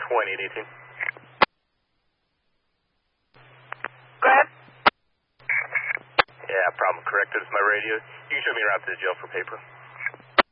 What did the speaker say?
20 at 18. Go ahead. Yeah, problem corrected. It's my radio. You can show me around to the jail for paper.